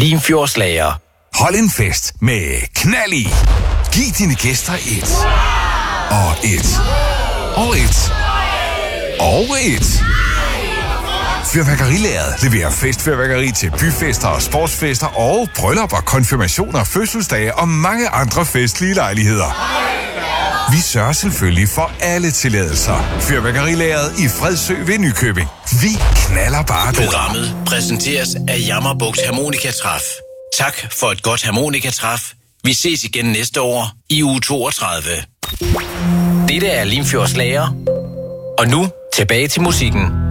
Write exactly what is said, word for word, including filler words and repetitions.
Limfjordslager. Hold en fest med knald i. Giv dine gæster et. Og et. Og et. Og et. Fyrværkerilæret leverer festfyrværkeri til byfester og sportsfester og bryllupper, konfirmationer, fødselsdage og mange andre festlige lejligheder. Vi sørger selvfølgelig for alle tilladelser. Fyrværkerilæret i Fredsø ved Nykøbing. Vi knaller bare det. Programmet præsenteres af Jammerbugt Harmonikatræf. Tak for et godt harmonikatræf. Vi ses igen næste år i uge toogtredive. Dette er Limfjordslager. Og nu tilbage til musikken.